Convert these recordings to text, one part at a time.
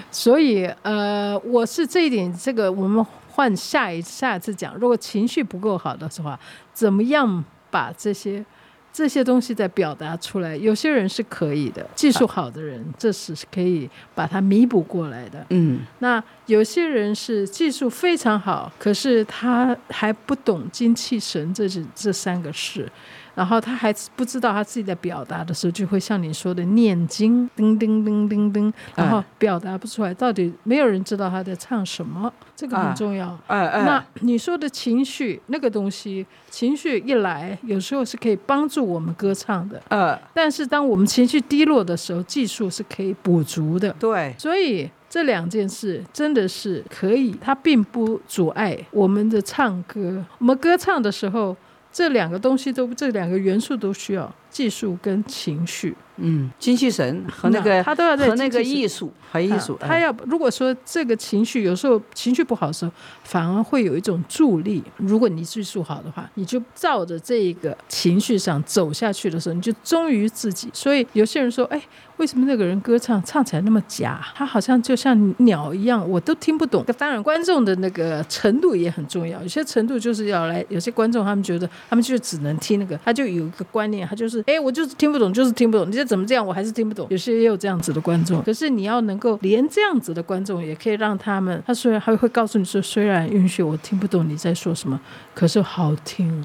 所以我是这一点，这个我们换下一次讲。如果情绪不够好的话，怎么样把这些东西再表达出来？有些人是可以的，技术好的人，这是可以把它弥补过来的。那有些人是技术非常好，可是他还不懂精气神这三个事。然后他还不知道他自己在表达的时候，就会像你说的念经，叮叮叮叮叮，然后表达不出来，到底没有人知道他在唱什么，这个很重要。那你说的情绪那个东西，情绪一来，有时候是可以帮助我们歌唱的。但是当我们情绪低落的时候，技术是可以补足的。 对， 所以这两件事真的是可以，它并不阻碍我们的唱歌。我们歌唱的时候，这两个东西这两个元素都需要，技术跟情绪。 精气神和那个他都要在和那个艺术，和艺术。 他要如果说这个情绪有时候情绪不好的时候，反而会有一种助力。如果你技术好的话，你就照着这个情绪上走下去的时候，你就忠于自己。所以有些人说，为什么那个人歌唱起来那么假？他好像就像鸟一样，我都听不懂。当然，观众的那个程度也很重要。有些程度就是要来，有些观众他们觉得他们就只能听那个，他就有一个观念，他就是我就是听不懂，就是听不懂。你这怎么这样，我还是听不懂。有些也有这样子的观众，可是你要能够连这样子的观众也可以让他们，他虽然还会告诉你说，虽然允许我听不懂你在说什么，可是好听。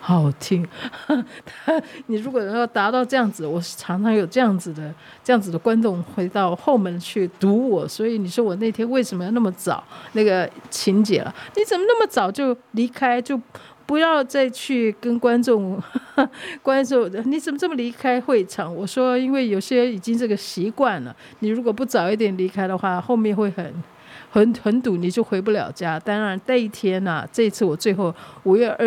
你如果要达到这样子，我常常有这样子的观众回到后门去堵我，所以你说我那天为什么要那么早那个情节了？你怎么那么早就离开，就不要再去跟观众你怎么这么离开会场？我说因为有些已经这个习惯了，你如果不早一点离开的话，后面会很堵，你就回不了家。当然那一天啊，这一次我最后5月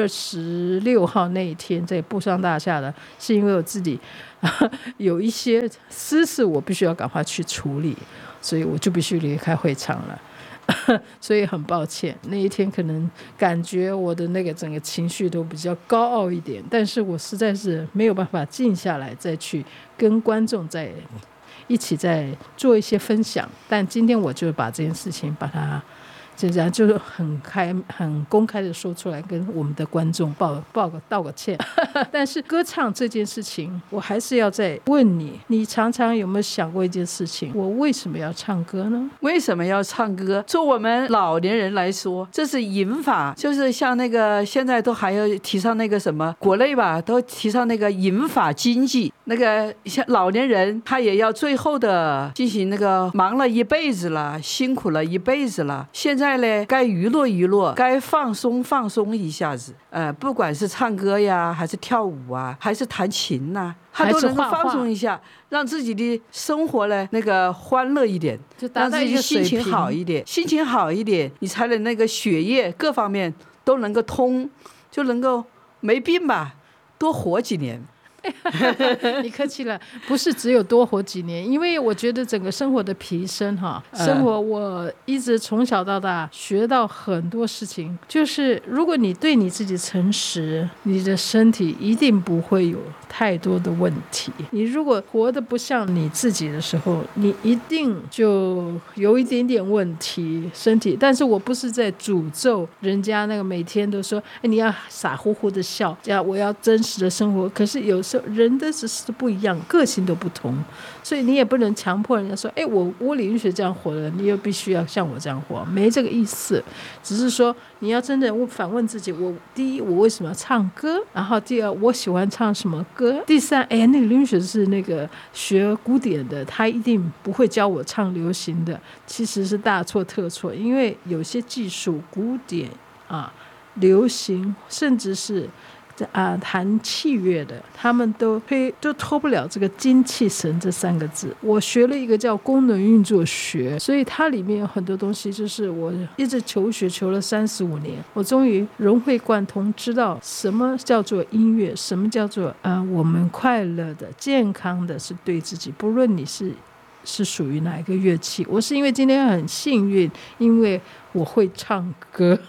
26号那一天在布商大厦的，是因为我自己有一些私事我必须要赶快去处理，所以我就必须离开会场了。所以很抱歉，那一天可能感觉我的那个整个情绪都比较高傲一点，但是我实在是没有办法静下来再去跟观众一起在做一些分享。但今天我就把这件事情把它就这样就是很公开的说出来，跟我们的观众道个歉。但是歌唱这件事情，我还是要再问你，你常常有没有想过一件事情，我为什么要唱歌呢？ 为什么要唱歌？就我们老年人来说，这是银发，就是像那个现在都还要提倡那个什么，国内吧都提倡那个银发经济，那个像老年人他也要最后的进行那个忙了一辈子了，辛苦了一辈子了，现在呢该娱乐娱乐，该放松放松一下子。不管是唱歌呀，还是跳舞啊，还是弹琴呐，他都能够放松一下，让自己的生活呢那个欢乐一点， 就达到一个心情好一点，心情好一点，你才能那个血液各方面都能够通，就能够没病吧，多活几年。 你客气了，不是只有多活几年，因为我觉得整个生活的提升生活我一直从小到大学到很多事情，就是如果你对你自己诚实，你的身体一定不会有太多的问题。你如果活得不像你自己的时候，你一定就有一点点问题身体。但是我不是在诅咒人家那个每天都说你要傻乎乎的笑，我要真实的生活，可是有时候人的只是不一样，个性都不同，所以你也不能强迫人家说我李允学这样活了，你又必须要像我这样活，没这个意思。只是说你要真的反问自己，第一我为什么要唱歌，然后第二我喜欢唱什么歌，第三那个李允学是那个学古典的，他一定不会教我唱流行的，其实是大错特错。因为有些技术古典流行甚至是弹器乐的，他们都脱不了这个精气神这3个字。我学了一个叫功能运作学，所以它里面有很多东西，就是我一直求学求了35年，我终于融会贯通，知道什么叫做音乐，什么叫做我们快乐的健康的是对自己，不论你是属于哪一个乐器。我是因为今天很幸运，因为我会唱歌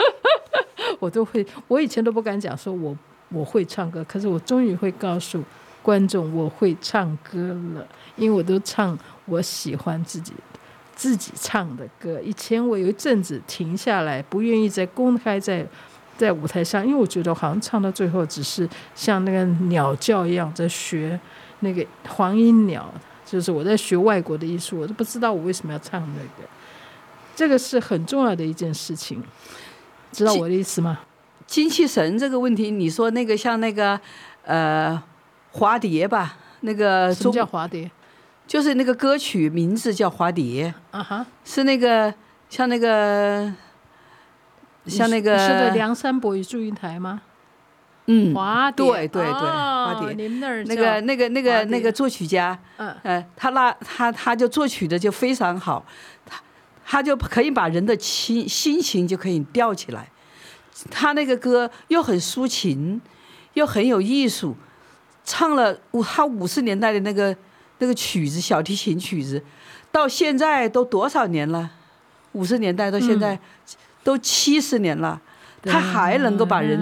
我以前都不敢讲说我会唱歌，可是我终于会告诉观众我会唱歌了，因为我都唱我喜欢自己自己唱的歌。以前我有一阵子停下来，不愿意再公开在舞台上，因为我觉得好像唱到最后只是像那个鸟叫一样在学那个黄莺鸟，就是我在学外国的艺术，我都不知道我为什么要唱那个。这个是很重要的一件事情，知道我的意思吗？ 精气神这个问题，你说那个像那个华蝶吧，那个什么叫华蝶？ 就是那个歌曲名字叫华蝶啊哈， 是那个像那个你说的梁山伯与祝英台吗？华蝶， 对对对，华蝶。 你们那儿那个作曲家，他就作曲的就非常好，他就可以把人的心情就可以吊起来。他那个歌又很抒情，又很有艺术，唱了他50年代的那个曲子，小提琴曲子，到现在都多少年了？50年代到现在都70年了，他还能够把人